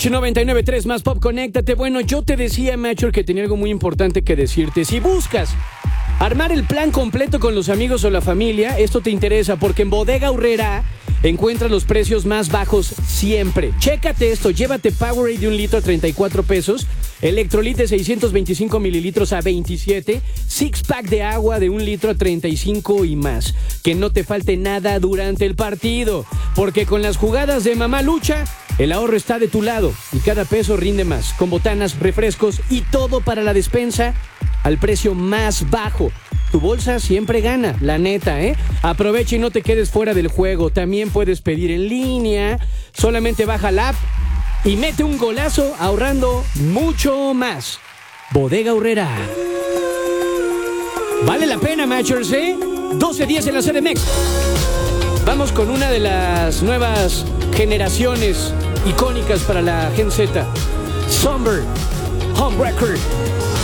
Match 99.3 más pop, conéctate. Bueno, yo te decía, Macho, que tenía algo muy importante que decirte. Si buscas armar el plan completo con los amigos o la familia, esto te interesa porque en Bodega Aurrerá encuentras los precios más bajos siempre. Chécate esto, llévate Powerade de 1 litro a 34 pesos, Electrolit de 625 mililitros a 27, Six Pack de agua de 1 litro a 35 y más. Que no te falte nada durante el partido, porque con las jugadas de Mamá Lucha, el ahorro está de tu lado y cada peso rinde más. Con botanas, refrescos y todo para la despensa al precio más bajo. Tu bolsa siempre gana, la neta, ¿eh? Aprovecha y no te quedes fuera del juego. También puedes pedir en línea. Solamente baja la app y mete un golazo ahorrando mucho más. Bodega Aurrerá. Vale la pena, Machers, ¿eh? 12:10 en la CDMX. Vamos con una de las nuevas generaciones icónicas para la Gen Z. Somber, Homewrecker.